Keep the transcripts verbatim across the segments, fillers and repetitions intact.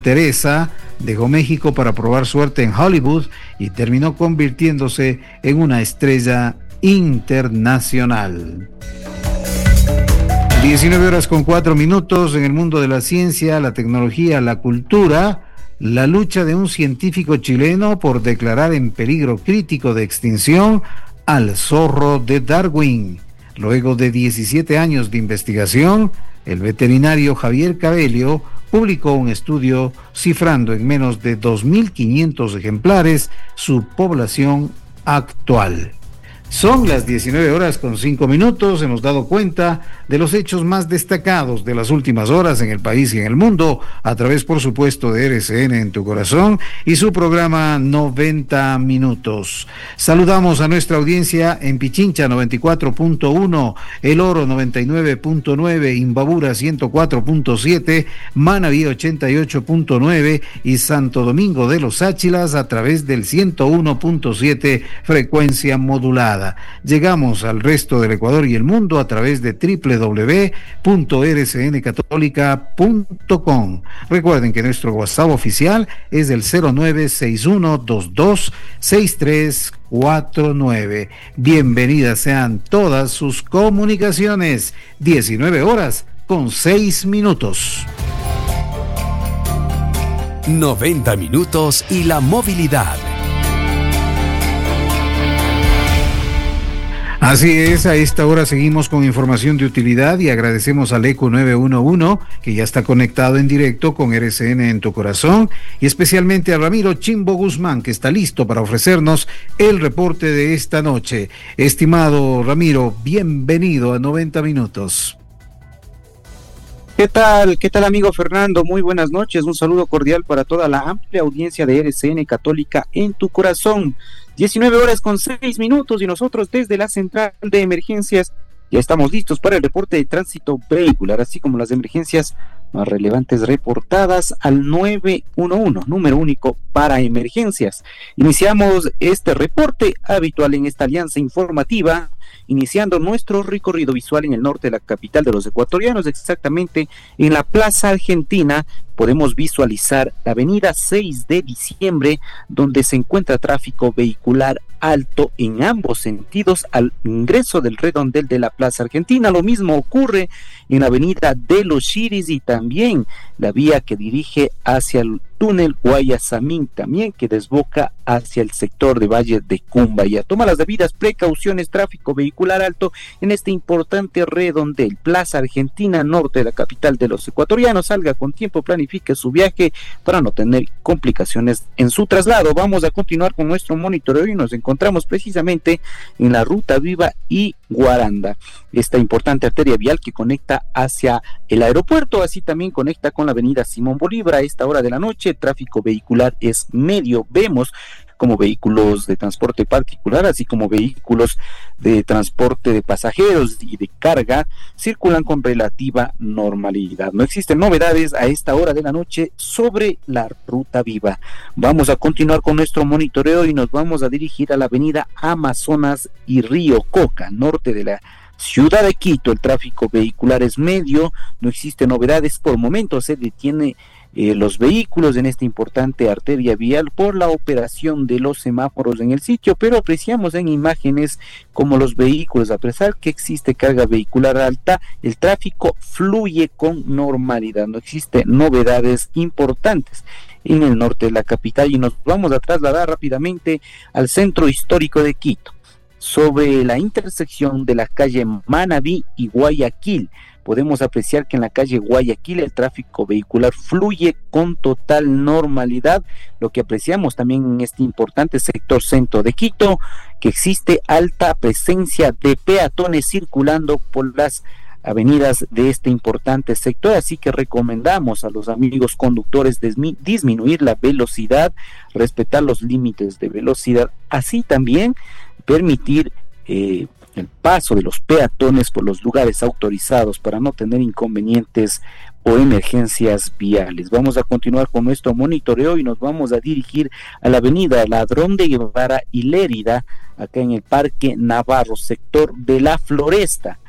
Teresa dejó México para probar suerte en Hollywood y terminó convirtiéndose en una estrella internacional. diecinueve horas con cuatro minutos. En el mundo de la ciencia, la tecnología, la cultura, la lucha de un científico chileno por declarar en peligro crítico de extinción al zorro de Darwin. Luego de diecisiete años de investigación, el veterinario Javier Cabello publicó un estudio cifrando en menos de dos mil quinientos ejemplares su población actual. Son las diecinueve horas con cinco minutos. Hemos dado cuenta de los hechos más destacados de las últimas horas en el país y en el mundo, a través, por supuesto, de R C N en tu corazón y su programa noventa minutos. Saludamos a nuestra audiencia en Pichincha noventa y cuatro punto uno, El Oro noventa y nueve punto nueve, Imbabura ciento cuatro punto siete, Manabí ochenta y ocho punto nueve y Santo Domingo de los Áchilas a través del ciento uno punto siete frecuencia modulada. Llegamos al resto del Ecuador y el mundo a través de doble u doble u doble u punto r c n católica punto com. Recuerden que nuestro WhatsApp oficial es el cero nueve seis uno dos dos seis tres cuatro nueve. Bienvenidas sean todas sus comunicaciones. diecinueve horas con seis minutos. noventa minutos y la movilidad. Así es, a esta hora seguimos con información de utilidad y agradecemos al ECO nueve uno uno que ya está conectado en directo con R C N en tu corazón y especialmente a Ramiro Chimbo Guzmán que está listo para ofrecernos el reporte de esta noche. Estimado Ramiro, bienvenido a noventa minutos. ¿Qué tal? ¿Qué tal, amigo Fernando? Muy buenas noches, un saludo cordial para toda la amplia audiencia de R C N Católica en tu corazón. diecinueve horas con seis minutos y nosotros desde la central de emergencias ya estamos listos para el reporte de tránsito vehicular, así como las emergencias más relevantes reportadas al nueve uno uno, número único para emergencias. Iniciamos este reporte habitual en esta alianza informativa, iniciando nuestro recorrido visual en el norte de la capital de los ecuatorianos, exactamente en la Plaza Argentina. Podemos visualizar la avenida seis de diciembre, donde se encuentra tráfico vehicular alto en ambos sentidos al ingreso del redondel de la Plaza Argentina. Lo mismo ocurre en la avenida de los Chiris y también la vía que dirige hacia el túnel Guayasamín, también que desboca hacia el sector de Valle de Cumbaya. Toma las debidas precauciones, tráfico vehicular alto en este importante redondel, Plaza Argentina, norte de la capital de los ecuatorianos. Salga con tiempo, planifique su viaje para no tener complicaciones en su traslado. Vamos a continuar con nuestro monitoreo y nos encontramos precisamente en la Ruta Viva y Guaranda, esta importante arteria vial que conecta hacia el aeropuerto, así también conecta con la avenida Simón Bolívar. A esta hora de la noche, tráfico vehicular es medio. Vemos como vehículos de transporte particular, así como vehículos de transporte de pasajeros y de carga, circulan con relativa normalidad. No existen novedades a esta hora de la noche sobre la Ruta Viva. Vamos a continuar con nuestro monitoreo y nos vamos a dirigir a la avenida Amazonas y Río Coca, norte de la ciudad de Quito. El tráfico vehicular es medio, no existen novedades por momento. Se detiene Eh, los vehículos en esta importante arteria vial por la operación de los semáforos en el sitio, pero apreciamos en imágenes como los vehículos, a pesar que existe carga vehicular alta, el tráfico fluye con normalidad, no existen novedades importantes en el norte de la capital. Y nos vamos a trasladar rápidamente al centro histórico de Quito, sobre la intersección de la calle Manabí y Guayaquil. Podemos apreciar que en la calle Guayaquil el tráfico vehicular fluye con total normalidad. Lo que apreciamos también en este importante sector centro de Quito, que existe alta presencia de peatones circulando por las avenidas de este importante sector, así que recomendamos a los amigos conductores dismi- disminuir la velocidad, respetar los límites de velocidad, así también permitir eh, el paso de los peatones por los lugares autorizados para no tener inconvenientes o emergencias viales. Vamos a continuar con nuestro monitoreo y nos vamos a dirigir a la avenida Ladrón de Guevara y Lérida, acá en el Parque Navarro, sector de La Floresta.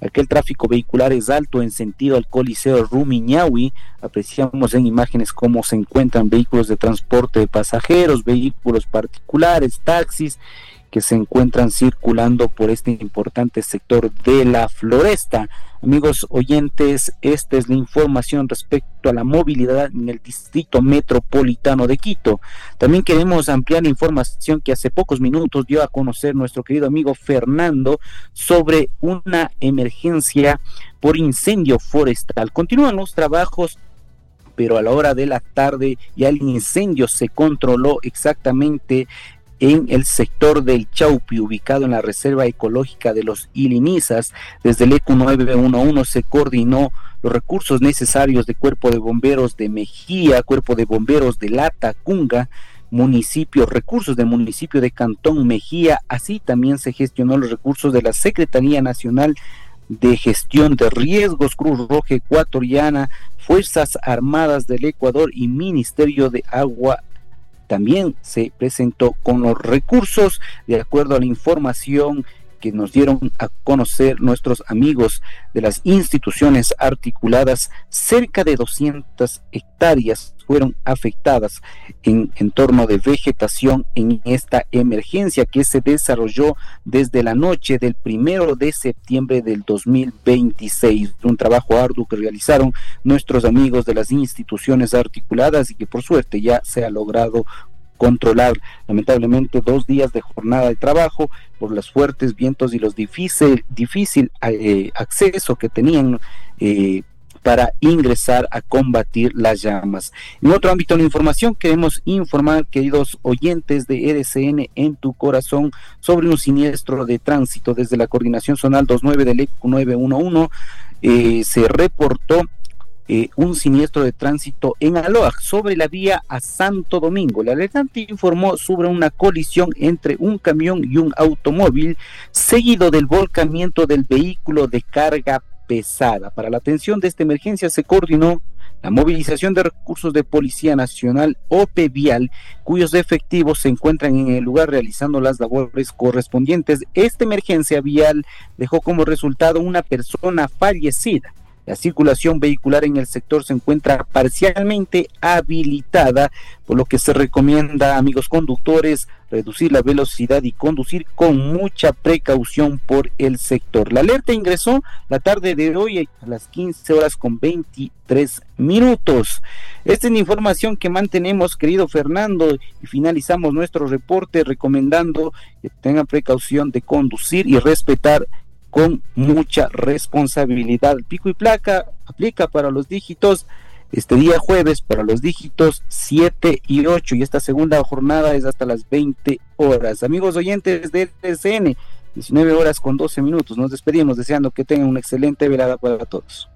ya que el tráfico vehicular es alto en sentido al Coliseo Rumiñahui. Apreciamos en imágenes cómo se encuentran vehículos de transporte de pasajeros, vehículos particulares, taxis, que se encuentran circulando por este importante sector de la Floresta. Amigos oyentes, esta es la información respecto a la movilidad en el Distrito Metropolitano de Quito. También queremos ampliar la información que hace pocos minutos dio a conocer nuestro querido amigo Fernando sobre una emergencia por incendio forestal. Continúan los trabajos, pero a la hora de la tarde ya el incendio se controló exactamente en el sector del Chaupi, ubicado en la Reserva Ecológica de los Ilinizas. Desde el E Q nueve uno uno se coordinó los recursos necesarios de Cuerpo de Bomberos de Mejía, Cuerpo de Bomberos de Latacunga, municipios, recursos del municipio de Cantón Mejía, así también se gestionó los recursos de la Secretaría Nacional de Gestión de Riesgos, Cruz Roja Ecuatoriana, Fuerzas Armadas del Ecuador y Ministerio de Agua. También se presentó con los recursos, de acuerdo a la información que nos dieron a conocer nuestros amigos de las instituciones articuladas. Cerca de doscientas hectáreas fueron afectadas en entorno de vegetación en esta emergencia que se desarrolló desde la noche del primero de septiembre del dos mil veintiséis. Un trabajo arduo que realizaron nuestros amigos de las instituciones articuladas y que por suerte ya se ha logrado controlar. Lamentablemente, dos días de jornada de trabajo por los fuertes vientos y los difícil, difícil eh, acceso que tenían eh, para ingresar a combatir las llamas. En otro ámbito de la información, queremos informar, queridos oyentes de R C N en tu corazón, sobre un siniestro de tránsito. Desde la Coordinación Zonal veintinueve del E Q nueve uno uno eh, se reportó Eh, un siniestro de tránsito en Aloaj sobre la vía a Santo Domingo. El alertante informó sobre una colisión entre un camión y un automóvil, seguido del volcamiento del vehículo de carga pesada. Para la atención de esta emergencia se coordinó la movilización de recursos de Policía Nacional, O P E Vial, cuyos efectivos se encuentran en el lugar realizando las labores correspondientes. Esta emergencia vial dejó como resultado una persona fallecida. La circulación vehicular en el sector se encuentra parcialmente habilitada, por lo que se recomienda, amigos conductores, reducir la velocidad y conducir con mucha precaución por el sector. La alerta ingresó la tarde de hoy a las quince horas con veintitrés minutos. Esta es la información que mantenemos, querido Fernando, y finalizamos nuestro reporte recomendando que tengan precaución de conducir y respetar con mucha responsabilidad. Pico y placa aplica para los dígitos este día jueves, para los dígitos siete y ocho, y esta segunda jornada es hasta las veinte horas. Amigos oyentes de R C N, diecinueve horas con doce minutos. Nos despedimos deseando que tengan una excelente velada para todos.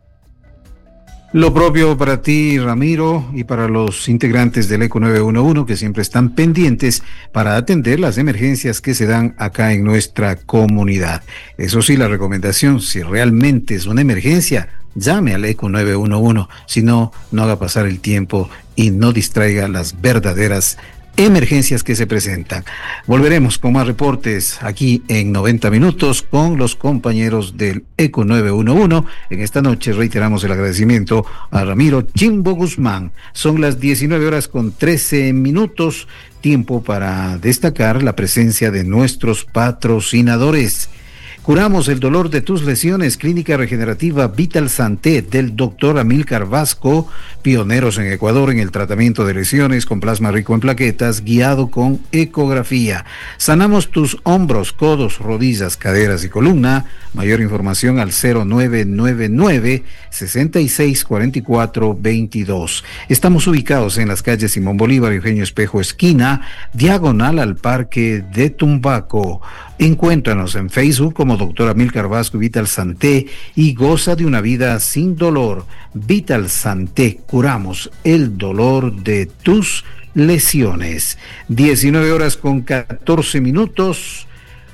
Lo propio para ti, Ramiro, y para los integrantes del E Q nueve uno uno que siempre están pendientes para atender las emergencias que se dan acá en nuestra comunidad. Eso sí, la recomendación, si realmente es una emergencia, llame al E Q nueve uno uno, si no, no haga pasar el tiempo y no distraiga las verdaderas emergencias que se presentan. Volveremos con más reportes aquí en noventa minutos con los compañeros del E Q nueve uno uno. En esta noche reiteramos el agradecimiento a Ramiro Chimbo Guzmán. Son las diecinueve horas con trece minutos, tiempo para destacar la presencia de nuestros patrocinadores. Curamos el dolor de tus lesiones. Clínica Regenerativa Vital Santé del doctor Amílcar Vasco, pioneros en Ecuador en el tratamiento de lesiones con plasma rico en plaquetas, guiado con ecografía. Sanamos tus hombros, codos, rodillas, caderas y columna. Mayor información al cero nueve nueve nueve, seis seis cuatro cuatro dos dos. Estamos ubicados en las calles Simón Bolívar y Eugenio Espejo esquina, diagonal al Parque de Tumbaco. Encuéntranos en Facebook como doctor Amílcar Vasco y Vital Santé y goza de una vida sin dolor. Vital Santé, curamos el dolor de tus lesiones. diecinueve horas con catorce minutos.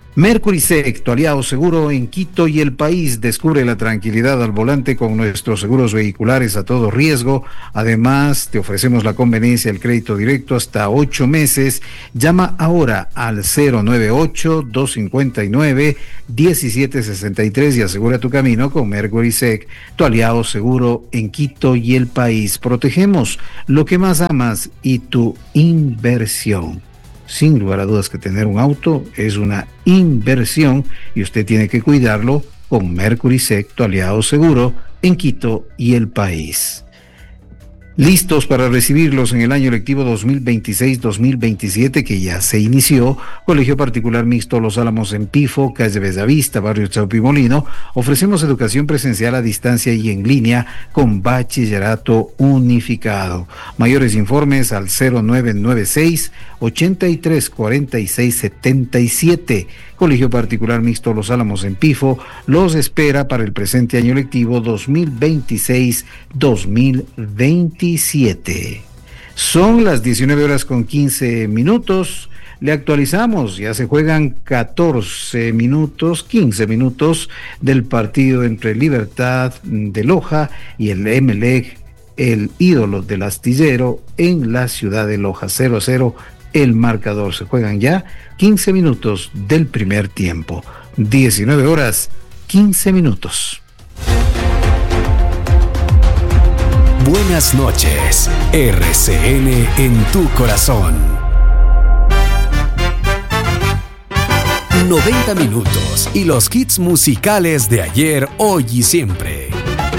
Mercurisec, tu aliado seguro en Quito y el país. Descubre la tranquilidad al volante con nuestros seguros vehiculares a todo riesgo. Además, te ofrecemos la conveniencia del crédito directo hasta ocho meses. Llama ahora al cero nueve ocho, dos cinco nueve, uno siete seis tres y asegura tu camino con Mercurisec, tu aliado seguro en Quito y el país. Protegemos lo que más amas y tu inversión. Sin lugar a dudas que tener un auto es una inversión y usted tiene que cuidarlo con Mercurisec, tu aliado seguro en Quito y el país. Listos para recibirlos en el año lectivo dos mil veintiséis dos mil veintisiete que ya se inició. Colegio Particular Mixto Los Álamos en Pifo, calle Bellavista, barrio Chaupimolino. Ofrecemos educación presencial a distancia y en línea con bachillerato unificado. Mayores informes al cero nueve nueve seis, ochenta y tres, cuarenta y seis, setenta y siete. Colegio Particular Mixto Los Álamos en Pifo los espera para el presente año lectivo dos mil veintiséis dos mil veintisiete. Son las diecinueve horas con quince minutos. Le actualizamos, ya se juegan catorce minutos, quince minutos del partido entre Libertad de Loja y el Emelec, el ídolo del astillero, en la ciudad de Loja. Cero a cero el marcador. Se juegan ya quince minutos del primer tiempo. diecinueve horas, quince minutos. Buenas noches, R C N en tu corazón. noventa minutos y los hits musicales de ayer, hoy y siempre.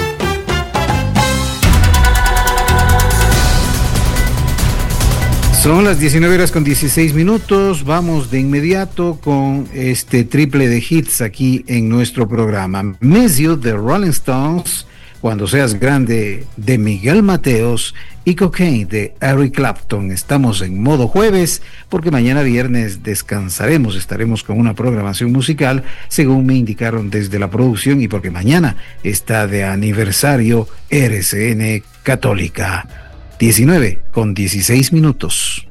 Son las diecinueve horas con dieciséis minutos. Vamos de inmediato con este triple de hits aquí en nuestro programa. Miss You de Rolling Stones, Cuando Seas Grande de Miguel Mateos y Cocaine de Eric Clapton. Estamos en modo jueves porque mañana viernes descansaremos, estaremos con una programación musical según me indicaron desde la producción y porque mañana está de aniversario R C N Católica. diecinueve con dieciséis minutos.